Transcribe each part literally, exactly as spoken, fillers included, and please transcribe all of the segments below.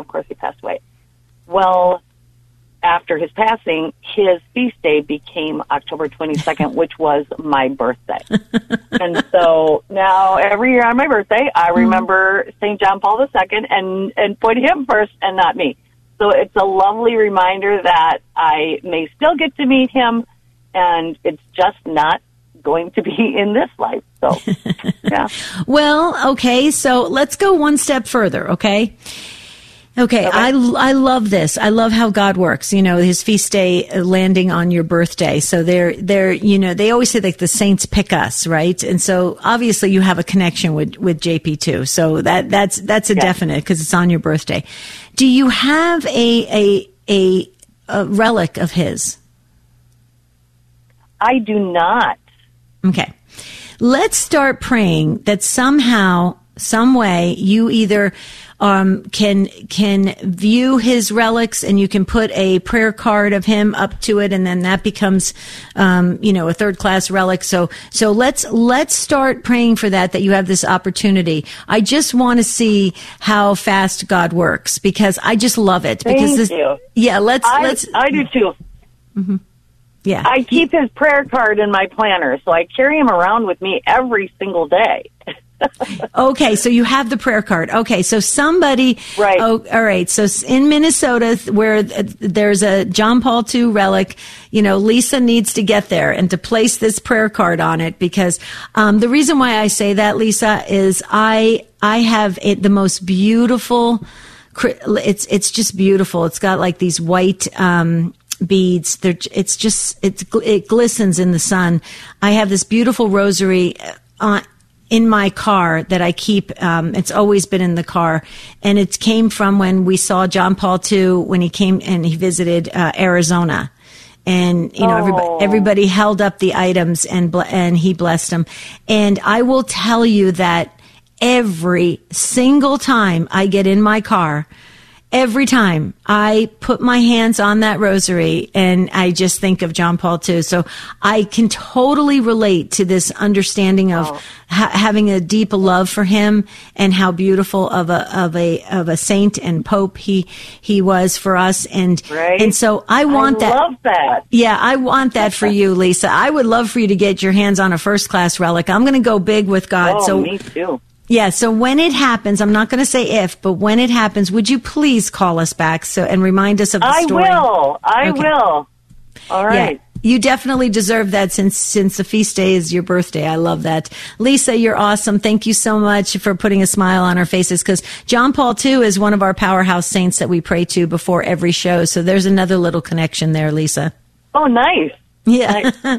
of course, he passed away. Well, after his passing, his feast day became October twenty-second, which was my birthday. And so now every year on my birthday, I remember Saint John Paul the Second and, and put him first and not me. So it's a lovely reminder that I may still get to meet him, and it's just not going to be in this life. So, yeah. Well, okay, so let's go one step further, okay? Okay, Okay. I, I love this. I love how God works. You know, his feast day landing on your birthday. So they're, they're, you know, they always say like the saints pick us, right? And so obviously you have a connection with, with J P too. So that, that's, that's a Yeah. definite because it's on your birthday. Do you have a, a, a, a relic of his? I do not. Okay. Let's start praying that somehow, some way, you either um, can can view his relics and you can put a prayer card of him up to it, and then that becomes, um, you know, a third class relic. So so let's let's start praying for that. That you have this opportunity. I just want to see how fast God works because I just love it. Thank Because this, you. yeah, let's I, let's I do too. Mm-hmm. Yeah, I keep his prayer card in my planner, so I carry him around with me every single day. Okay, so you have the prayer card. Okay, so somebody, Right. Oh, all right. So in Minnesota, where there's a John Paul the Second relic, you know, Lisa needs to get there and to place this prayer card on it because um, the reason why I say that, Lisa, is I I have it, the most beautiful. It's it's just beautiful. It's got like these white. Um, beads. They're, it's just, it's, it glistens in the sun. I have this beautiful rosary uh, in my car that I keep. Um, it's always been in the car. And it came from when we saw John Paul the Second when he came and he visited uh, Arizona. And, you know, everybody, Oh. everybody held up the items and, ble- and he blessed them. And I will tell you that every single time I get in my car, every time I put my hands on that rosary and I just think of John Paul the Second. So I can totally relate to this understanding of Oh. ha- having a deep love for him and how beautiful of a, of a, of a saint and pope he, he was for us. And, Right. and so I want I that. love that. Yeah, I want that for you, Lisa. I would love for you to get your hands on a first class relic. I'm going to go big with God. Oh, so me too. yeah, so when it happens, I'm not going to say if, but when it happens, would you please call us back so and remind us of the I story? will. I Okay. will. All right. Yeah, you definitely deserve that since since the feast day is your birthday. I love that. Lisa, you're awesome. Thank you so much for putting a smile on our faces because John Paul the Second is one of our powerhouse saints that we pray to before every show. So there's another little connection there, Lisa. Oh, nice. Yeah. Nice.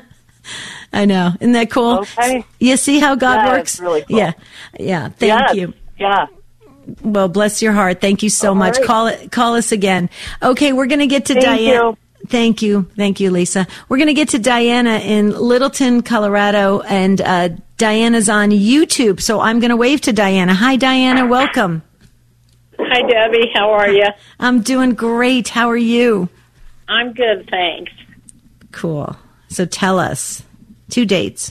I know. Isn't that cool? Okay. You see how God Yeah, works? it's really cool. Yeah. Yeah. Thank Yes. you. Yeah. Well, bless your heart. Thank you so All much. right. Call it, call us again. Okay, we're going to get to Thank Diana. you. Thank you. Thank you, Lisa. We're going to get to Diana in Littleton, Colorado, and uh, Diana's on YouTube. So I'm going to wave to Diana. Hi, Diana. Welcome. Hi, Debbie. How are you? I'm doing great. How are you? I'm good, thanks. Cool. So tell us two dates.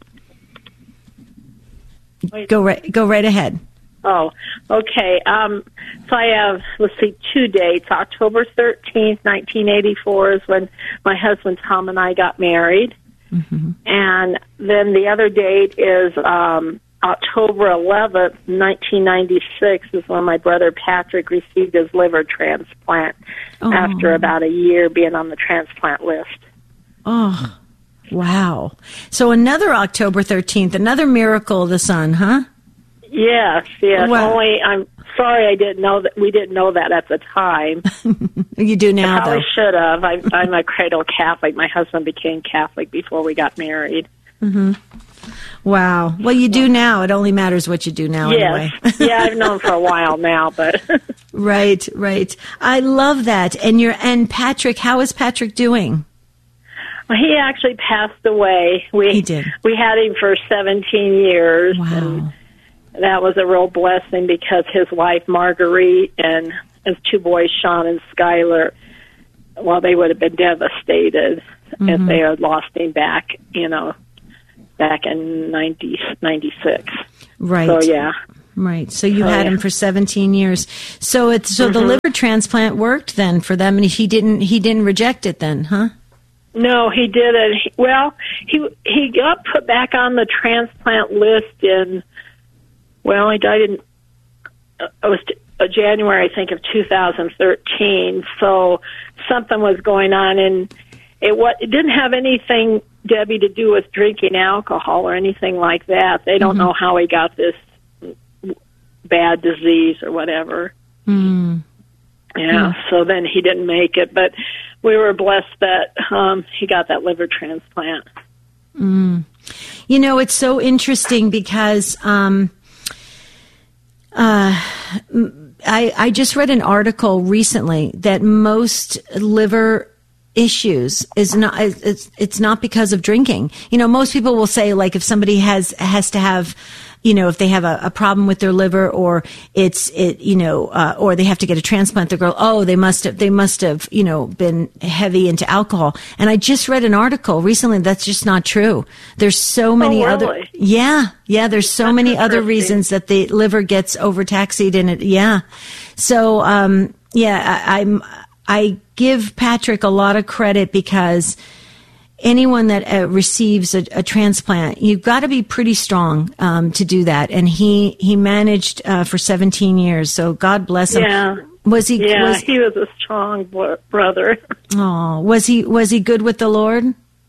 Wait. Go right. Go right ahead. Oh, okay. Um, so I have, let's see, two dates. October thirteenth, nineteen eighty-four is when my husband Tom and I got married. Mm-hmm. And then the other date is um, October eleventh, nineteen ninety-six is when my brother Patrick received his liver transplant Oh. after about a year being on the transplant list. Oh, wow. So another October thirteenth, another miracle of the sun, huh? Yes, yes. Wow. Only I'm sorry I didn't know that. We didn't know that at the time. You do now, I probably though. should have. I, I'm a cradle Catholic. My husband became Catholic before we got married. Mm-hmm. Wow. Well, you do now. It only matters what you do now, Yes. anyway. Yeah, I've known for a while now, but Right, right. I love that. And you're and Patrick, how is Patrick doing? well, he actually passed away. We He did. we had him for seventeen years, Wow. and that was a real blessing because his wife Marguerite and his two boys Sean and Skylar, well, they would have been devastated Mm-hmm. if they had lost him back, you know, back in ninety ninety six. Right. So yeah, Right. So you Oh, had yeah. him for seventeen years. So it's so Mm-hmm. the liver transplant worked then for them, and he didn't he didn't reject it then, huh? No, he didn't. He- Well, he he got put back on the transplant list in, well, he died in, uh, it was uh, January, I think, of two thousand thirteen. So something was going on, and it, what, it didn't have anything, Debbie, to do with drinking alcohol or anything like that. They don't Mm-hmm. know how he got this bad disease or whatever. Mm. Yeah, so then he didn't make it, but we were blessed that um, he got that liver transplant. Mm. You know, it's so interesting because um, uh, I, I just read an article recently that most liver issues is not it's it's not because of drinking. You know, most people will say, like, if somebody has has to have, you know, if they have a, a problem with their liver, or it's it you know uh, or they have to get a transplant, they go, oh, they must have they must have you know been heavy into alcohol. And I just read an article recently that's just not true. There's so many Oh, other really? yeah yeah there's so That's many other interesting. reasons that the liver gets overtaxed in it. Yeah, so um yeah I, I'm. I give Patrick a lot of credit, because anyone that uh, receives a, a transplant, you've got to be pretty strong um, to do that. And he he managed uh, for seventeen years. So God bless him. Yeah. Was he? Yeah, Was, he was a strong bro- brother. oh, was he? Was he good with the Lord?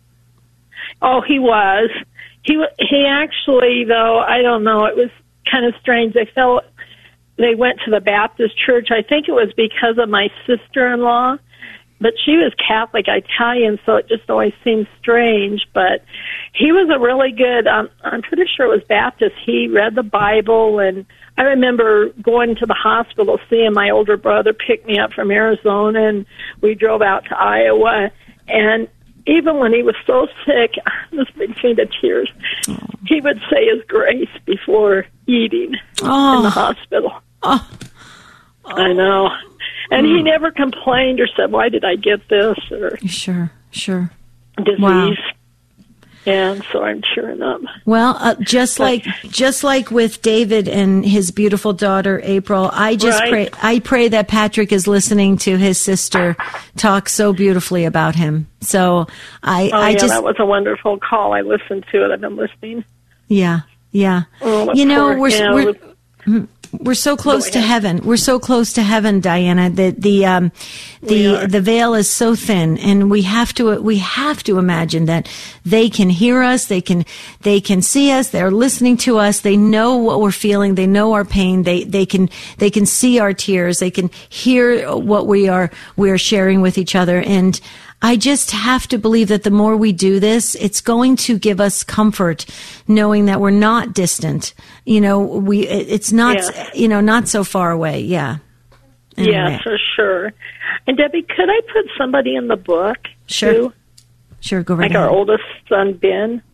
Oh, he was. He wa- he actually, though, I don't know. It was kind of strange. They felt they went to the Baptist church. I think it was because of my sister-in-law, but she was Catholic Italian, so it just always seemed strange. But he was a really good. Um, I'm pretty sure it was Baptist. He read the Bible, and I remember going to the hospital, seeing my older brother pick me up from Arizona, and we drove out to Iowa. And even when he was so sick, this brings me to tears, he would say his grace before eating Oh. in the hospital. Oh. I know. And he never complained or said, why did I get this, or Sure, sure. disease. Wow. And so I'm cheering up. Well, uh, just like just like with David and his beautiful daughter April, I just Right. pray I pray that Patrick is listening to his sister talk so beautifully about him. So I Oh, I yeah, just that was a wonderful call. I listened to it. I've been listening. yeah yeah. Oh, what you know poor- we're yeah, we're. with- We're so close to ahead. heaven. We're so close to heaven, Diana. The the um, We the are. the veil is so thin, and we have to we have to imagine that they can hear us. They can they can see us. They're listening to us. They know what we're feeling. They know our pain. They they can they can see our tears. They can hear what we are we are sharing with each other. And I just have to believe that the more we do this, it's going to give us comfort, knowing that we're not distant. You know, we it- it's not Yes. you know not so far away. Yeah. Yeah, Anyway. for sure. And Debbie, could I put somebody in the book? Sure. Too? Sure, go right Like our ahead. oldest son, Ben.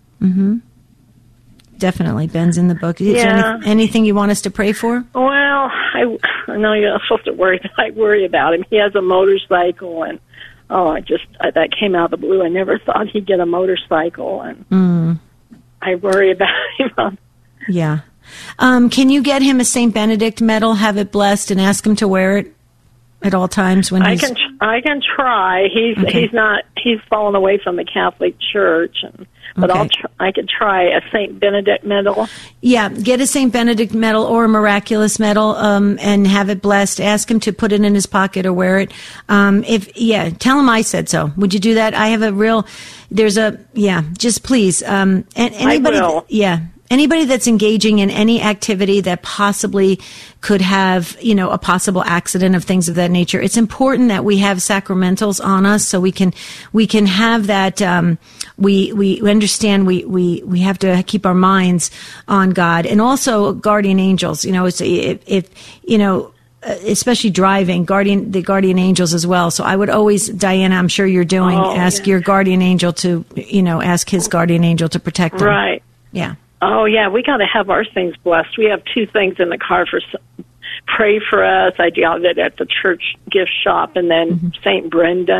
Definitely, Ben's in the book. Is there Yeah. any, anything you want us to pray for? Well, I, I know you're not supposed to worry, but I worry about him. He has a motorcycle, and oh, I just I, that came out of the blue. I never thought he'd get a motorcycle, and Mm, I worry about him. yeah. Um, can you get him a Saint Benedict medal, have it blessed, and ask him to wear it at all times when I he's... can tr- I can try. He's Okay. he's not he's fallen away from the Catholic Church, and but Okay. I'll tr- I could try a Saint Benedict medal. Yeah, get a Saint Benedict medal or a miraculous medal, um, and have it blessed. Ask him to put it in his pocket or wear it. Um, if yeah, tell him I said so. Would you do that? I have a real. There's a yeah. Just please. Um, and anybody. will. Yeah. Anybody that's engaging in any activity that possibly could have, you know, a possible accident of things of that nature, it's important that we have sacramentals on us so we can, we can have that, um, we, we understand we, we, we have to keep our minds on God, and also guardian angels. You know, it's, if, if you know, uh, especially driving, guardian, the guardian angels as well. So I would always, Diana, I'm sure you're doing, Oh, ask yeah. your guardian angel to, you know, ask his guardian angel to protect them. Right. Yeah. Oh yeah, we got to have our things blessed. We have two things in the car for s- pray for us. I got it at the church gift shop, and then Mm-hmm. Saint Brendan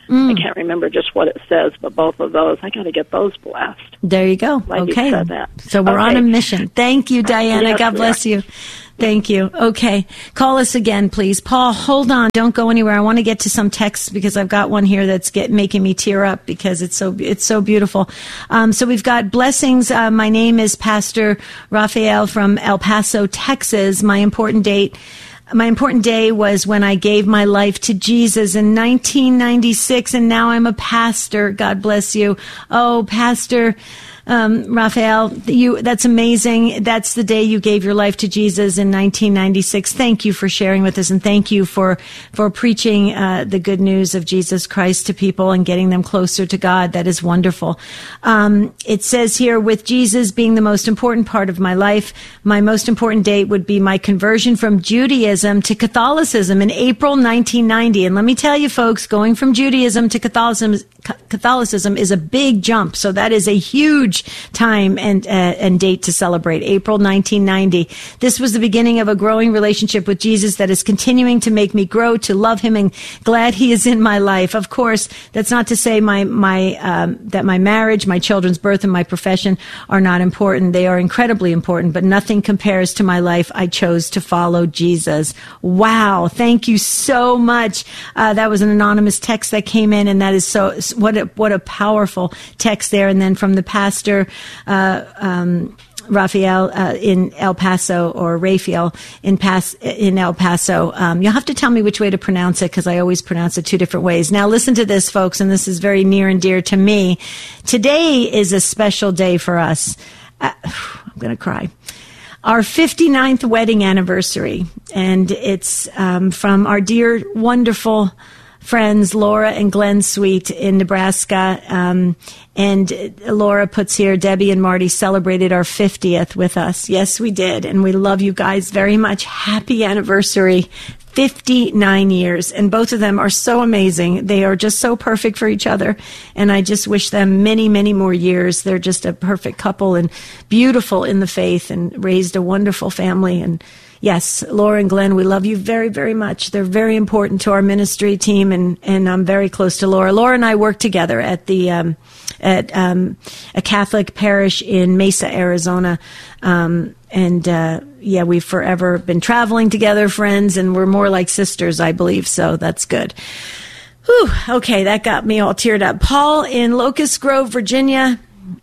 Mm. I can't remember just what it says, but both of those, I got to get those blessed. There you go. Glad okay. you said that. So we're Okay. on a mission. Thank you, Diana. Yes, God we bless are. you. Thank you. Okay. Call us again, please. Paul, hold on. Don't go anywhere. I want to get to some texts because I've got one here that's get, making me tear up because it's so, it's so beautiful. Um, so we've got blessings. Uh, my name is Pastor Raphael from El Paso, Texas. My important date My important day was when I gave my life to Jesus in nineteen ninety-six, and now I'm a pastor. God bless you. Oh, Pastor um, Raphael, you, that's amazing. That's the day you gave your life to Jesus in nineteen ninety-six. Thank you for sharing with us, and thank you for, for preaching uh, the good news of Jesus Christ to people and getting them closer to God. That is wonderful. Um, it says here, with Jesus being the most important part of my life, my most important date would be my conversion from Judaism to Catholicism in April nineteen ninety. And let me tell you, folks, going from Judaism to Catholicism, Catholicism is a big jump. So that is a huge time and uh, and date to celebrate. April nineteen ninety. This was the beginning of a growing relationship with Jesus that is continuing to make me grow to love him, and glad he is in my life. Of course, that's not to say my my um, that my marriage, my children's birth, and my profession are not important. They are incredibly important, but nothing compares to my life. I chose to follow Jesus. Wow. Thank you so much. Uh, that was an anonymous text that came in, and that is so, what a, what a powerful text there. And then from the pastor, uh, um, Raphael, uh, in El Paso, or Raphael in Pas, in El Paso. Um, you'll have to tell me which way to pronounce it, because I always pronounce it two different ways. Now listen to this, folks, and this is very near and dear to me. Today is a special day for us. Uh, I'm going to cry. Our fifty-ninth wedding anniversary, and it's um, from our dear, wonderful friends Laura and Glenn Sweet in Nebraska. Um, and Laura puts here, Debbie and Marty celebrated our fiftieth with us. Yes, we did, and we love you guys very much. Happy anniversary. fifty-nine years, and both of them are so amazing. They are just so perfect for each other, and I just wish them many, many more years. They're just a perfect couple and beautiful in the faith, and raised a wonderful family. And yes, Laura and Glenn, we love you very, very much. They're very important to our ministry team, and, and I'm very close to Laura. Laura and I work together at the um, at um, a Catholic parish in Mesa, Arizona. Um, and uh, yeah, we've forever been traveling together, friends, and we're more like sisters, I believe. So that's good. Whew, okay, that got me all teared up. Paul in Locust Grove, Virginia,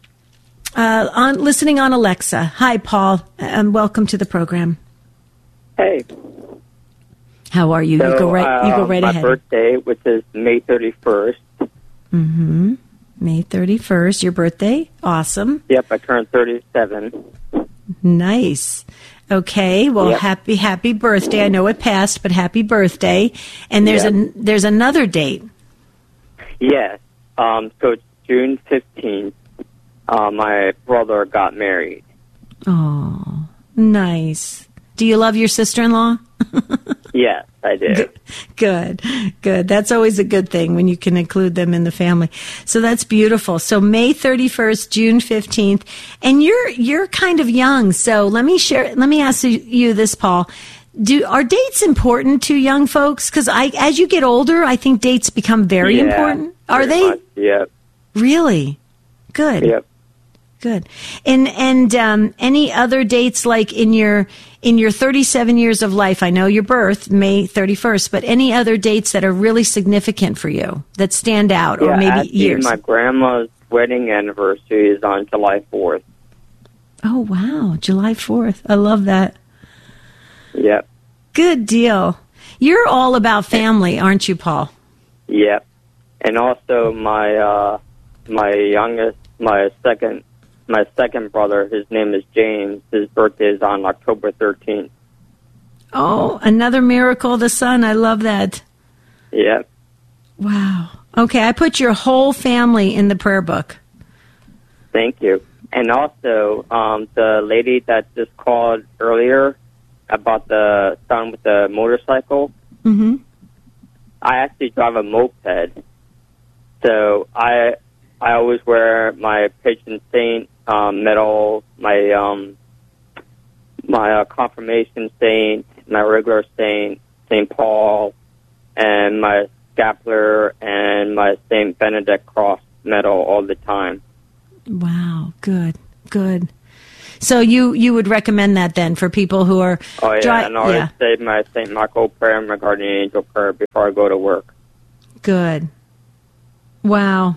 uh, on listening on Alexa. Hi, Paul, and welcome to the program. Hey. How are you? So, you go right. You go right uh, ahead. My birthday, which is May thirty-first. Mm-hmm. May thirty-first. Your birthday? Awesome. Yep, I turned thirty-seven. Nice. Okay. Well, yep. happy happy birthday. I know it passed, but happy birthday. And there's yep. a there's another date. Yes. Um. So it's June fifteenth. Uh, my brother got married. Oh, nice. Do you love your sister-in-law? Yes, I do. Good, good. That's always a good thing when you can include them in the family. So that's beautiful. So May thirty-first, June fifteenth, and you're you're kind of young. So let me share. Let me ask you this, Paul. Do are dates important to young folks? Because I, as you get older, I think dates become very yeah, important. Are very they? Much. Yep. Really? Good. Yep. Good. And and um, any other dates, like in your in your thirty-seven years of life? I know your birth, May thirty-first, but any other dates that are really significant for you that stand out, yeah, or maybe actually, years? my grandma's wedding anniversary is on July fourth. Oh wow, July fourth! I love that. Yep. Good deal. You're all about family, aren't you, Paul? Yep. And also my uh, my youngest, my second. My second brother, his name is James. His birthday is on October thirteenth. Oh, another miracle of the sun. I love that. Yep. Wow. Okay, I put your whole family in the prayer book. Thank you. And also, um, the lady that just called earlier about the son with the motorcycle, Mm-hmm. I actually drive a moped. So I I always wear my patron saint um, medal, my um, my uh, confirmation saint, my regular saint, Saint Paul, and my scapular and my Saint Benedict cross medal all the time. Wow, good, good. So you, you would recommend that then for people who are... Oh, yeah, dry, and I always yeah. say my Saint Michael prayer and my guardian angel prayer before I go to work. Good. Wow.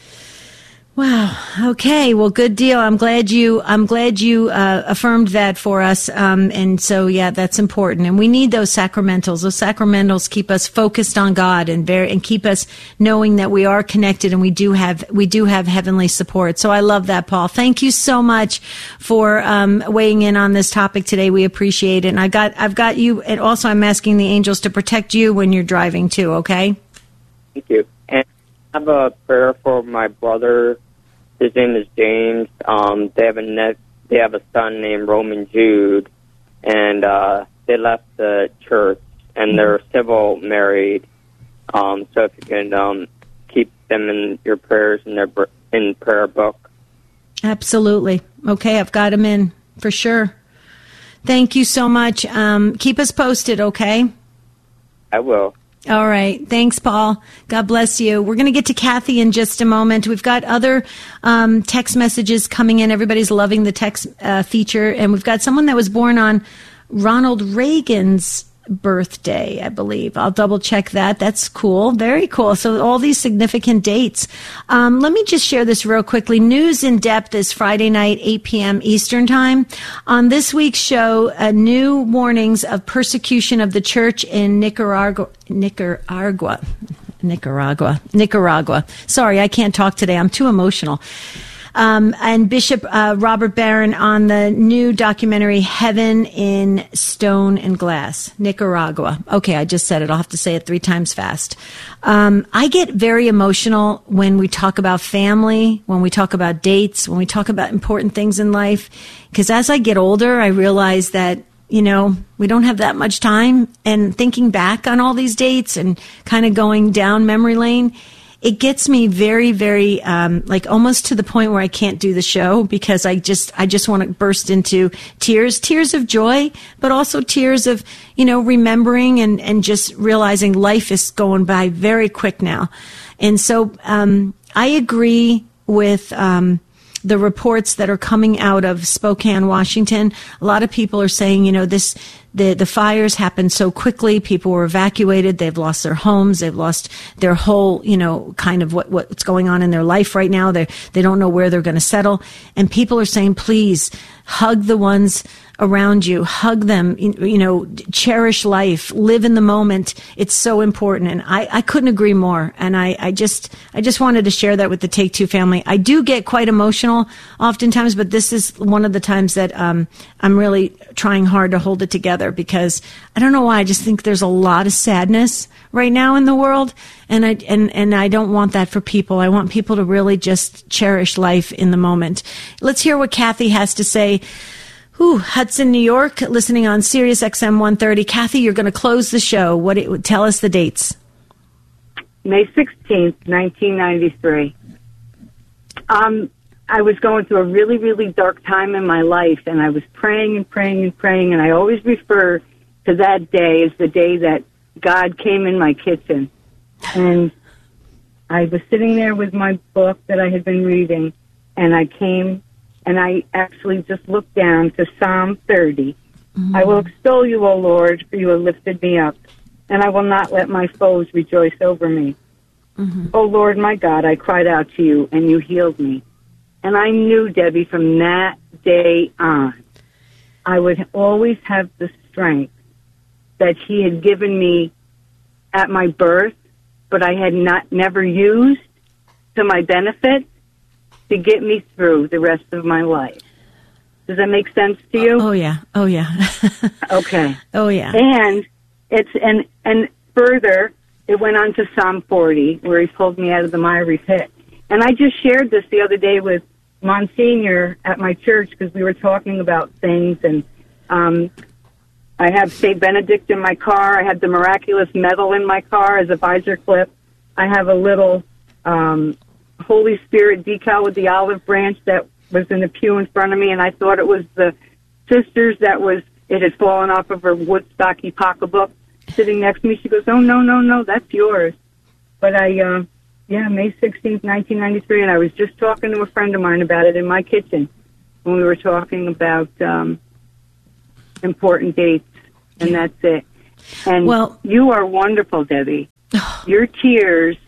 Wow. Okay. Well, good deal. I'm glad you, I'm glad you, uh, affirmed that for us. Um, and so, yeah, that's important. And we need those sacramentals. Those sacramentals keep us focused on God and very, and keep us knowing that we are connected and we do have, we do have heavenly support. So I love that, Paul. Thank you so much for, um, weighing in on this topic today. We appreciate it. And I got, I've got you, and also I'm asking the angels to protect you when you're driving too. Okay. Thank you. And I have a prayer for my brother. His name is James. Um, they have a ne- they have a son named Roman Jude, and uh, they left the church, and they're civil married. Um, so if you can um, keep them in your prayers in their br- in prayer book. Absolutely. Okay, I've got them in for sure. Thank you so much. Um, keep us posted, okay? I will. All right. Thanks, Paul. God bless you. We're going to get to Kathy in just a moment. We've got other um, text messages coming in. Everybody's loving the text uh, feature. And we've got someone that was born on Ronald Reagan's birthday, I believe. I'll double check that. That's cool. Very cool. So all these significant dates. Um, let me just share this real quickly. News in Depth is Friday night, eight p.m. Eastern Time. On this week's show, uh, new warnings of persecution of the church in Nicaragua. Nicaragua. Nicaragua. Nicaragua. Sorry, I can't talk today. I'm too emotional. Um, and Bishop uh, Robert Barron on the new documentary Heaven in Stone and Glass, Nicaragua. Okay, I just said it. I'll have to say it three times fast. Um, I get very emotional when we talk about family, when we talk about dates, when we talk about important things in life. Because as I get older, I realize that, you know, we don't have that much time. And thinking back on all these dates and kind of going down memory lane, it gets me very, very, um, like almost to the point where I can't do the show because I just, I just want to burst into tears, tears of joy, but also tears of, you know, remembering and, and just realizing life is going by very quick now. And so, um, I agree with, um, the reports that are coming out of Spokane, Washington. A lot of people are saying, you know, this, the, the fires happened so quickly. People were evacuated. They've lost their homes. They've lost their whole, you know, kind of what, what's going on in their life right now. They, they don't know where they're going to settle. And people are saying, please hug the ones around you, hug them, you know, cherish life, live in the moment. It's so important. And I, I couldn't agree more. And I, I just, I just wanted to share that with the Take Two family. I do get quite emotional oftentimes, but this is one of the times that, um, I'm really trying hard to hold it together because I don't know why. I just think there's a lot of sadness right now in the world. And I, and, and I don't want that for people. I want people to really just cherish life in the moment. Let's hear what Kathy has to say. Ooh, Hudson, New York, listening on Sirius X M one thirty. Kathy, you're going to close the show. What? It, tell us the dates. May sixteenth, nineteen ninety-three. Um, I was going through a really, really dark time in my life, and I was praying and praying and praying, and I always refer to that day as the day that God came in my kitchen. And I was sitting there with my book that I had been reading, and I came and I actually just looked down to Psalm thirty. Mm-hmm. I will extol you, O Lord, for you have lifted me up, and I will not let my foes rejoice over me. Mm-hmm. O Lord, my God, I cried out to you, and you healed me. And I knew, Debbie, from that day on, I would always have the strength that he had given me at my birth, but I had not never used to my benefit to get me through the rest of my life. Does that make sense to you? Oh, yeah. Oh, yeah. Okay. Oh, yeah. And it's and and further, it went on to Psalm forty, where he pulled me out of the miry pit. And I just shared this the other day with Monsignor at my church because we were talking about things. And um, I have Saint Benedict in my car. I have the miraculous medal in my car as a visor clip. I have a little Um, Holy Spirit decal with the olive branch that was in the pew in front of me, and I thought it was the sister's that was, it had fallen off of her Woodstocky pocketbook sitting next to me. She goes, oh, no, no, no, that's yours. but I, uh, yeah, May sixteenth, nineteen ninety-three, and I was just talking to a friend of mine about it in my kitchen when we were talking about um, important dates, and that's it. And well, you are wonderful, Debbie. Your tears,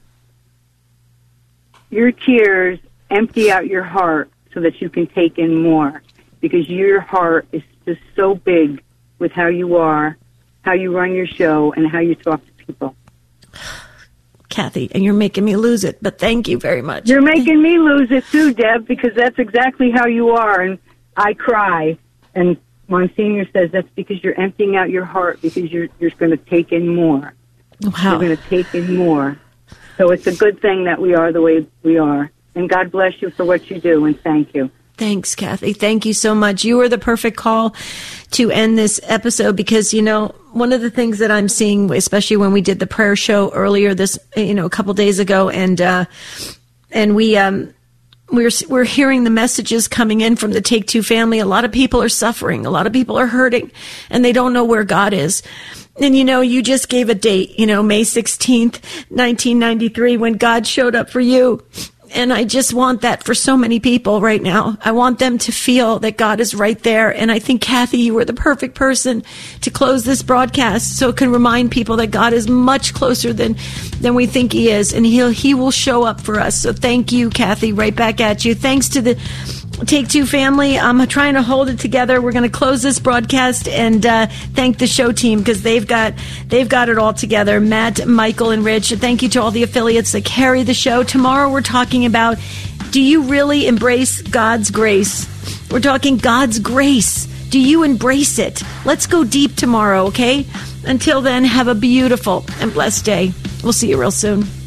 your tears empty out your heart so that you can take in more, because your heart is just so big with how you are, how you run your show, and how you talk to people. Kathy, and you're making me lose it, but thank you very much. You're making me lose it too, Deb, because that's exactly how you are, and I cry, and Monsignor says that's because you're emptying out your heart, because you're, you're going to take in more. Wow. You're going to take in more. So it's a good thing that we are the way we are. And God bless you for what you do, and thank you. Thanks, Kathy. Thank you so much. You were the perfect call to end this episode, because, you know, one of the things that I'm seeing, especially when we did the prayer show earlier this, you know, a couple days ago, and uh, and we um, we're we're hearing the messages coming in from the Take Two family. A lot of people are suffering. A lot of people are hurting, and they don't know where God is. And, you know, you just gave a date, you know, May sixteenth, nineteen ninety-three, when God showed up for you. And I just want that for so many people right now. I want them to feel that God is right there. And I think, Kathy, you were the perfect person to close this broadcast so it can remind people that God is much closer than, than we think he is. And he'll, he will show up for us. So thank you, Kathy. Right back at you. Thanks to the Take Two family. I'm trying to hold it together. We're going to close this broadcast and uh, thank the show team, because they've got they've got it all together. Matt, Michael, and Rich. Thank you to all the affiliates that carry the show. Tomorrow we're talking about, do you really embrace God's grace? We're talking God's grace. Do you embrace it? Let's go deep tomorrow, okay? Until then, have a beautiful and blessed day. We'll see you real soon.